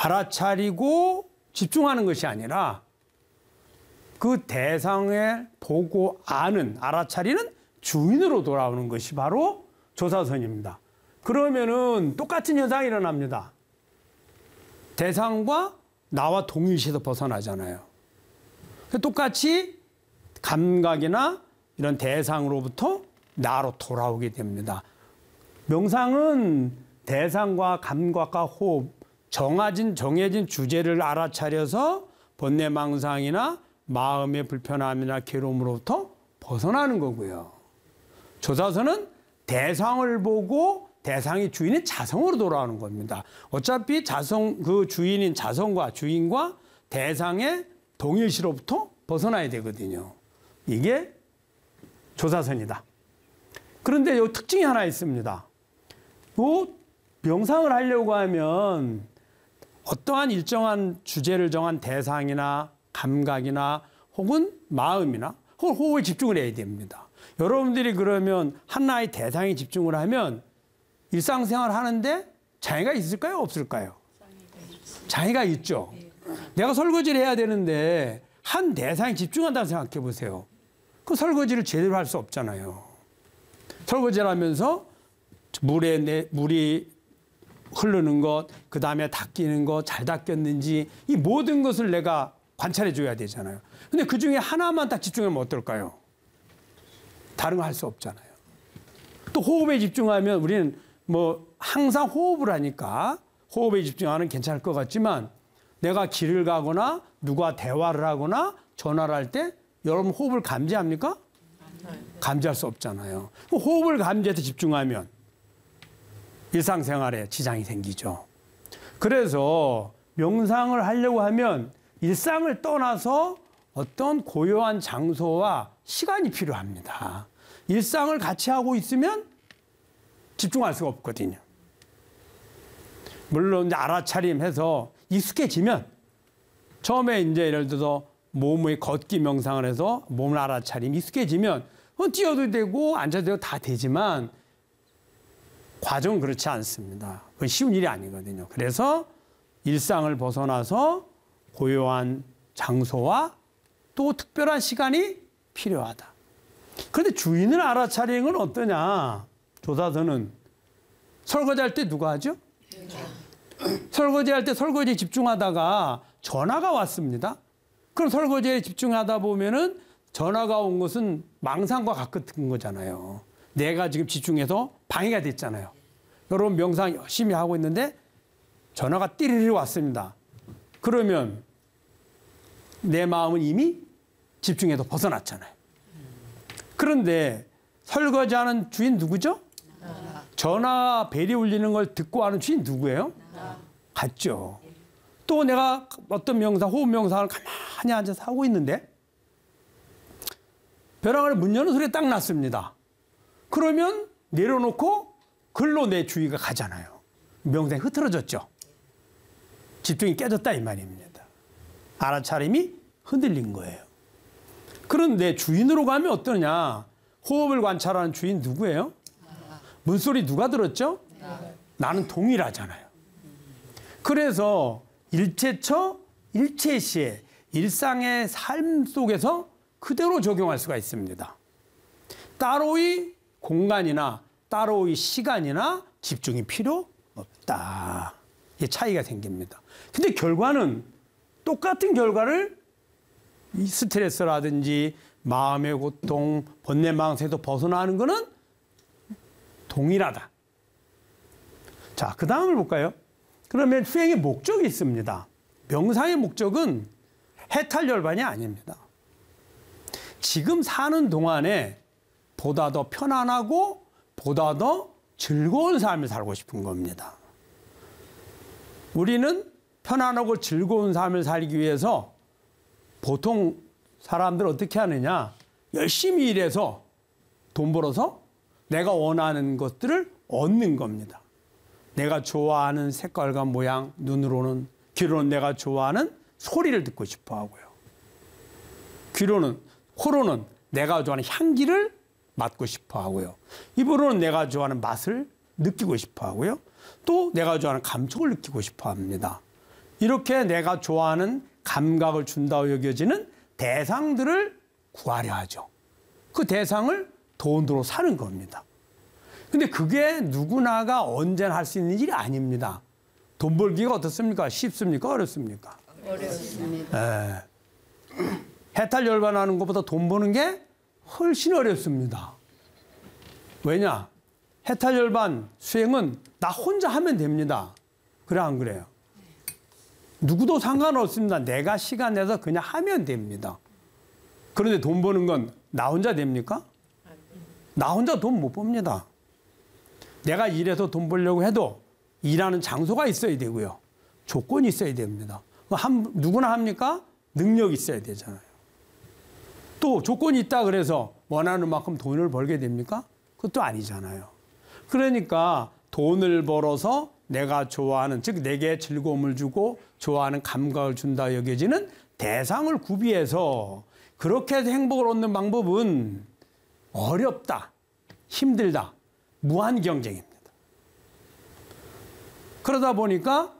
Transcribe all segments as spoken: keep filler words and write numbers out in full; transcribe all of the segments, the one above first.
알아차리고 집중하는 것이 아니라 그 대상을 보고 아는, 알아차리는 주인으로 돌아오는 것이 바로 조사선입니다. 그러면은 똑같은 현상이 일어납니다. 대상과 나와 동일시에서 벗어나잖아요. 똑같이 감각이나 이런 대상으로부터 나로 돌아오게 됩니다. 명상은 대상과 감각과 호흡, 정해진, 정해진 주제를 알아차려서 번뇌망상이나 마음의 불편함이나 괴로움으로부터 벗어나는 거고요. 조사선은 대상을 보고 대상의 주인인 자성으로 돌아오는 겁니다. 어차피 자성, 그 주인인 자성과 주인과 대상의 동일시로부터 벗어나야 되거든요. 이게 조사선이다. 그런데 이 특징이 하나 있습니다. 이 명상을 하려고 하면 어떠한 일정한 주제를 정한 대상이나 감각이나 혹은 마음이나 혹은 호흡에 집중을 해야 됩니다. 여러분들이 그러면 하나의 대상에 집중을 하면 일상생활 하는데 장애가 있을까요? 없을까요? 장애가 있죠. 내가 설거지를 해야 되는데 한 대상에 집중한다고 생각해 보세요. 그 설거지를 제대로 할 수 없잖아요. 설거지를 하면서 물에 내, 물이 흐르는 것, 그 다음에 닦이는 것, 잘 닦였는지 이 모든 것을 내가 관찰해 줘야 되잖아요. 근데 그 중에 하나만 딱 집중하면 어떨까요? 다른 거 할 수 없잖아요. 또 호흡에 집중하면 우리는 뭐 항상 호흡을 하니까 호흡에 집중하는 괜찮을 것 같지만 내가 길을 가거나 누가 대화를 하거나 전화를 할 때 여러분 호흡을 감지합니까? 감지할 수 없잖아요. 호흡을 감지해서 집중하면 일상생활에 지장이 생기죠. 그래서 명상을 하려고 하면 일상을 떠나서 어떤 고요한 장소와 시간이 필요합니다. 일상을 같이 하고 있으면 집중할 수가 없거든요. 물론 이제 알아차림해서 익숙해지면 처음에 이제 예를 들어서 몸의 걷기 명상을 해서 몸을 알아차림 익숙해지면 뛰어도 되고 앉아도 되고 다 되지만 과정은 그렇지 않습니다. 그건 쉬운 일이 아니거든요. 그래서 일상을 벗어나서 고요한 장소와 또 특별한 시간이 필요하다. 그런데 주인을 알아차리는 건 어떠냐? 조사선은 설거지할 때 누가 하죠? 설거지할 때 설거지에 집중하다가 전화가 왔습니다. 그럼 설거지에 집중하다 보면은 전화가 온 것은 망상과 같은 거잖아요. 내가 지금 집중해서 방해가 됐잖아요. 여러분 명상 열심히 하고 있는데 전화가 띠리리 왔습니다. 그러면 내 마음은 이미 집중해서 벗어났잖아요. 그런데 설거지하는 주인 누구죠? 전화 벨이 울리는 걸 듣고 하는 주인 누구예요? 같죠. 또 내가 어떤 명상, 호흡 명상을 가만히 앉아서 하고 있는데 벼랑을 문 여는 소리가 딱 났습니다. 그러면 내려놓고 글로 내 주의가 가잖아요. 명상이 흐트러졌죠. 집중이 깨졌다 이 말입니다. 알아차림이 흔들린 거예요. 그런데 주인으로 가면 어떠냐? 호흡을 관찰하는 주인 누구예요? 문소리 누가 들었죠? 나는 동일하잖아요. 그래서 일체처 일체시에 일상의 삶 속에서 그대로 적용할 수가 있습니다. 따로의 공간이나 따로의 시간이나 집중이 필요 없다. 이게 차이가 생깁니다. 근데 결과는 똑같은 결과를 이 스트레스라든지 마음의 고통, 번뇌망상에서 벗어나는 것은 동일하다. 자, 그 다음을 볼까요? 그러면 수행의 목적이 있습니다. 명상의 목적은 해탈열반이 아닙니다. 지금 사는 동안에 보다 더 편안하고 보다 더 즐거운 삶을 살고 싶은 겁니다. 우리는 편안하고 즐거운 삶을 살기 위해서 보통 사람들 어떻게 하느냐? 열심히 일해서 돈 벌어서 내가 원하는 것들을 얻는 겁니다. 내가 좋아하는 색깔과 모양, 눈으로는, 귀로는 내가 좋아하는 소리를 듣고 싶어 하고요. 귀로는, 코로는 내가 좋아하는 향기를 맡고 싶어 하고요. 입으로는 내가 좋아하는 맛을 느끼고 싶어 하고요. 또 내가 좋아하는 감촉을 느끼고 싶어 합니다. 이렇게 내가 좋아하는 감각을 준다고 여겨지는 대상들을 구하려 하죠. 그 대상을 돈으로 사는 겁니다. 근데 그게 누구나가 언제나 할 수 있는 일이 아닙니다. 돈 벌기가 어떻습니까? 쉽습니까? 어렵습니까? 어렵습니다. 예. 해탈 열반하는 것보다 돈 버는 게 훨씬 어렵습니다. 왜냐? 해탈 열반 수행은 나 혼자 하면 됩니다. 그래 안 그래요? 누구도 상관없습니다. 내가 시간 내서 그냥 하면 됩니다. 그런데 돈 버는 건 나 혼자 됩니까? 나 혼자 돈 못 법니다. 내가 일해서 돈 벌려고 해도 일하는 장소가 있어야 되고요. 조건이 있어야 됩니다. 한, 누구나 합니까? 능력이 있어야 되잖아요. 또 조건이 있다 그래서 원하는 만큼 돈을 벌게 됩니까? 그것도 아니잖아요. 그러니까 돈을 벌어서 내가 좋아하는, 즉 내게 즐거움을 주고 좋아하는 감각을 준다 여겨지는 대상을 구비해서 그렇게 해서 행복을 얻는 방법은 어렵다, 힘들다, 무한 경쟁입니다. 그러다 보니까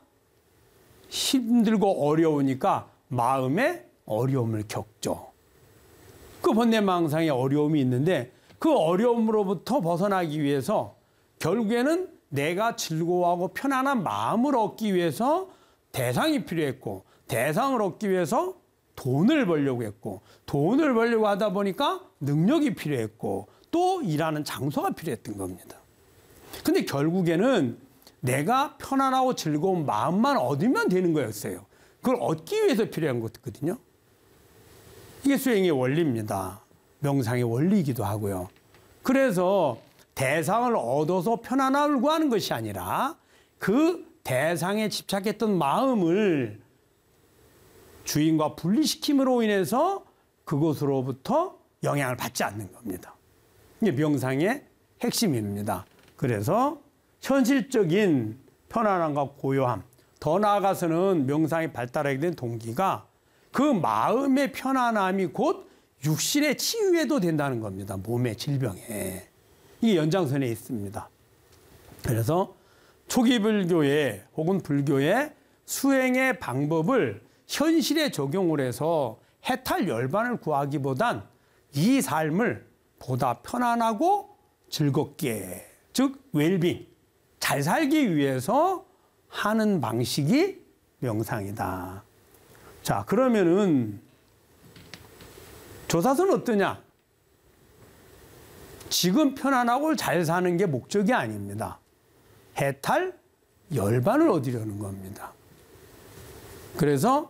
힘들고 어려우니까 마음에 어려움을 겪죠. 그 번뇌망상의 어려움이 있는데 그 어려움으로부터 벗어나기 위해서 결국에는 내가 즐거워하고 편안한 마음을 얻기 위해서 대상이 필요했고 대상을 얻기 위해서 돈을 벌려고 했고 돈을 벌려고 하다 보니까 능력이 필요했고 또 일하는 장소가 필요했던 겁니다. 근데 결국에는 내가 편안하고 즐거운 마음만 얻으면 되는 거였어요. 그걸 얻기 위해서 필요한 거거든요. 이게 수행의 원리입니다. 명상의 원리이기도 하고요. 그래서 대상을 얻어서 편안함을 구하는 것이 아니라 그 대상에 집착했던 마음을 주인과 분리시킴으로 인해서 그것으로부터 영향을 받지 않는 겁니다. 이게 명상의 핵심입니다. 그래서 현실적인 편안함과 고요함, 더 나아가서는 명상이 발달하게 된 동기가 그 마음의 편안함이 곧 육신의 치유에도 된다는 겁니다. 몸의 질병에. 이게 연장선에 있습니다. 그래서 초기 불교의 혹은 불교의 수행의 방법을 현실에 적용을 해서 해탈 열반을 구하기보단 이 삶을 보다 편안하고 즐겁게, 즉 웰빙, 잘 살기 위해서 하는 방식이 명상이다. 자, 그러면은 조사서는 어떠냐? 지금 편안하고 잘 사는 게 목적이 아닙니다. 해탈 열반을 얻으려는 겁니다. 그래서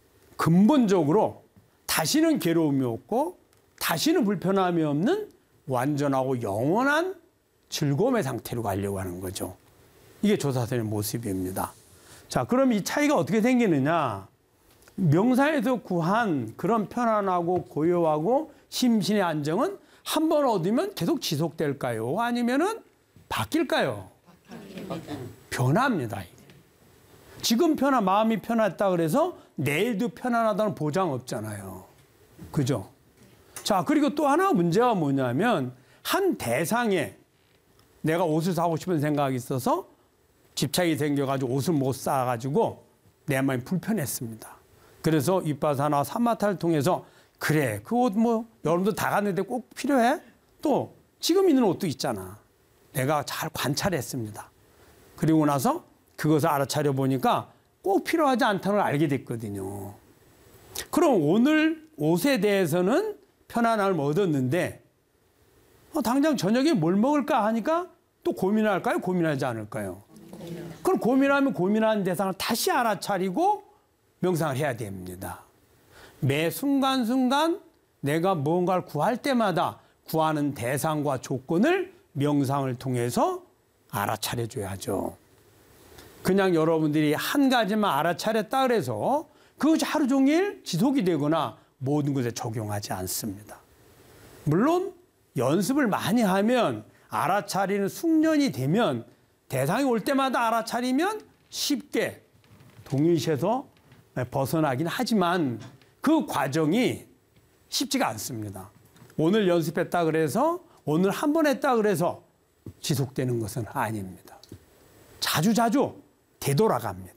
근본적으로 다시는 괴로움이 없고 다시는 불편함이 없는 완전하고 영원한 즐거움의 상태로 가려고 하는 거죠. 이게 조사선의 모습입니다. 자, 그럼 이 차이가 어떻게 생기느냐? 명상에서 구한 그런 편안하고 고요하고 심신의 안정은 한 번 얻으면 계속 지속될까요? 아니면은 바뀔까요? 바뀝니다. 변합니다. 이게. 지금 편안, 마음이 편했다 그래서 내일도 편안하다는 보장 없잖아요. 그죠? 자, 그리고 또 하나 문제가 뭐냐면 한 대상에 내가 옷을 사고 싶은 생각이 있어서 집착이 생겨가지고 옷을 못 사가지고 내 마음이 불편했습니다. 그래서 윗바사나 사마타를 통해서 그래, 그 옷 뭐 여러분도 다 갔는데 꼭 필요해? 또 지금 있는 옷도 있잖아. 내가 잘 관찰했습니다. 그리고 나서 그것을 알아차려 보니까 꼭 필요하지 않다는 걸 알게 됐거든요. 그럼 오늘 옷에 대해서는 편안함을 얻었는데 어, 당장 저녁에 뭘 먹을까 하니까 또 고민할까요? 고민하지 않을까요? 고민. 그럼 고민하면 고민하는 대상을 다시 알아차리고 명상을 해야 됩니다. 매 순간순간 내가 무언가를 구할 때마다 구하는 대상과 조건을 명상을 통해서 알아차려줘야죠. 그냥 여러분들이 한 가지만 알아차렸다 그래서 그것이 하루 종일 지속이 되거나 모든 것에 적용하지 않습니다. 물론 연습을 많이 하면 알아차리는 숙련이 되면 대상이 올 때마다 알아차리면 쉽게 동일시에서 벗어나긴 하지만 그 과정이 쉽지가 않습니다. 오늘 연습했다 그래서 오늘 한 번 했다 그래서 지속되는 것은 아닙니다. 자주자주 되돌아갑니다.